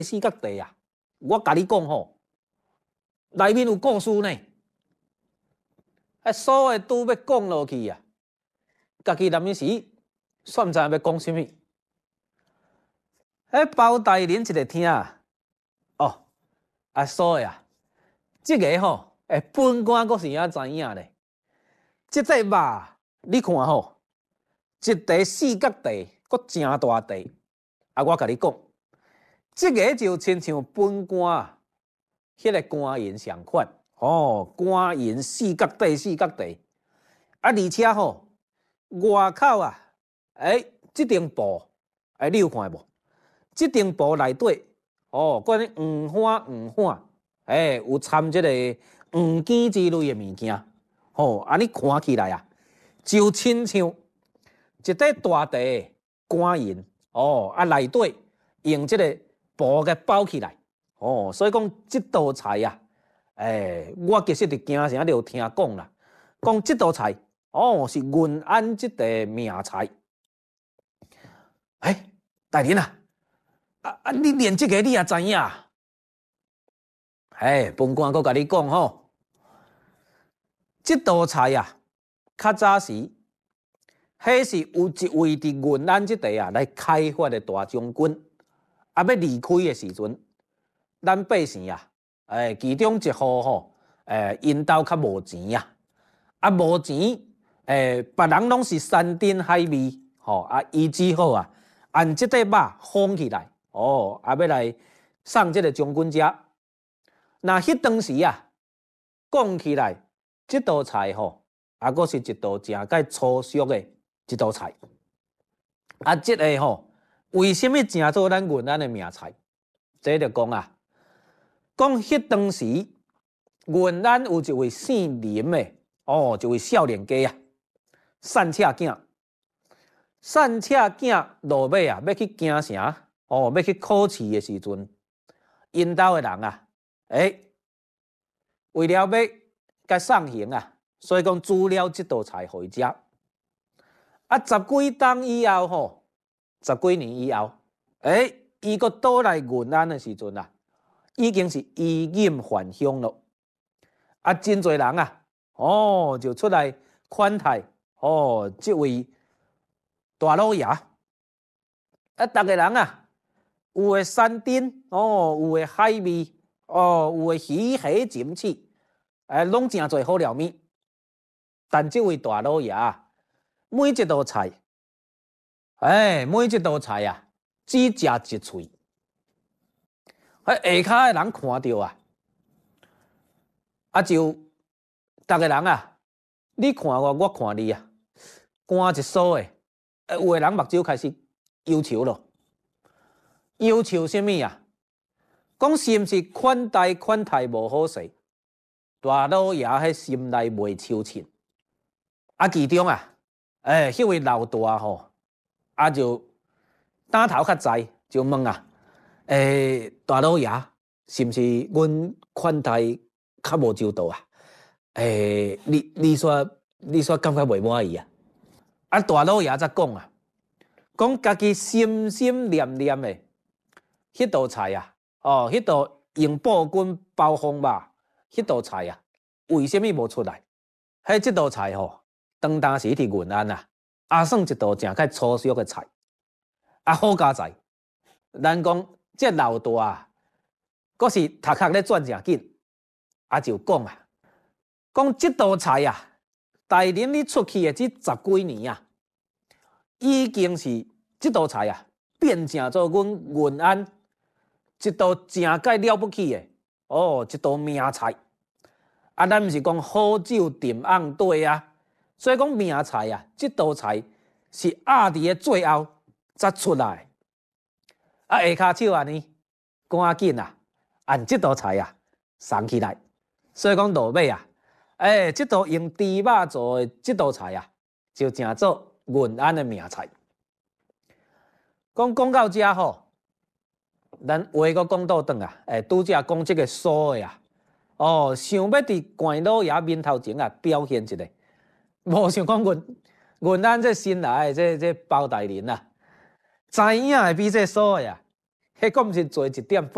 四角地啊，我甲你讲吼，内面有故事呢。所有都要讲落去啊，家己临时煞毋知要讲什么。包大人一个听啊，哦，所以啊，这个吼，本官阁是影知影咧。这块肉你看吼，一地四角地，阁真大地。我甲你讲，这个就亲像本官啊，迄个官银相款。官银四角地，四角地。而且吼，外口啊，这张布，你有看无？这张布内底，关于黄花黄花，有掺这个黄金之类的物件。你看起来啊，就亲像一块大地官银，内底用这个布给包起来。所以讲这道菜啊，我其实伫经常就有听讲啦，讲这道菜是云安这个名菜。大人啊，你连这个你也知影？本官阁甲你讲吼，这道菜啊，较早时，迄是有一位伫云安这地啊来开发的大将军，要离开的时阵，咱百姓啊，其中一户吼，因兜较无钱啊，无钱，别人拢是山珍海味，伊只好啊，按这块肉封起来，要来送这个将军食。那迄当时啊，讲起来，这道菜吼，阁是一道真介粗俗的一道菜。这个吼，为什么成做咱云安的名菜？这就讲啊，讲迄当时云安有一位姓林的，一位少年家啊，善车囝。善车囝落尾啊，要去京城，要去考试的时阵，因兜的人啊，为了要甲送行啊，所以讲煮了这道菜互伊食。10几冬以后吼，10几年以后，伊阁倒来云安的时阵啊，已经是衣锦还乡咯。真侪人啊，就出来款待这位大老爷。逐个人啊，有的山珍，有的海味，有的鱼虾禽翅，拢真侪好料面。但这位大老爷每一道菜，每一道菜啊，只食一喙。下骹的人看到就逐个人啊，你看我，我看你啊，干一梳的，有的人目睭开始忧愁咯。忧愁什么啊？讲是毋是款待无好势？大老爷迄心内未收佶。其中啊，迄位老大吼，就打头较在，就问啊，大老爷是毋是阮款待较无周到啊？你煞感觉袂满意啊？大老爷则讲啊，讲家己心心念念的迄道菜啊，迄道用布巾包风肉，迄道菜啊，为什么无出来？这道菜吼，当时伫云安啊，算一道真介粗俗的菜，好佳哉。咱讲这老大阁是头壳咧转真紧，就讲讲这道菜啊，大人你出去的这10几年啊，已经是这道菜啊，变成做阮云安一道真介了不起的一道名菜。咱毋是讲好酒沉甕底啊，所以讲名菜啊，这道菜是压伫个最后才出来。下骹手安尼，赶紧按这道菜啊送起来。所以讲落尾这道用猪肉做的这道菜啊，就成做云安的名菜。讲到这吼，咱话阁讲倒转拄则讲这个酥的想要伫关老爷面头前表现一下，无想讲云安这新来的这包大人知影会比这酥的迄阁毋是做一点。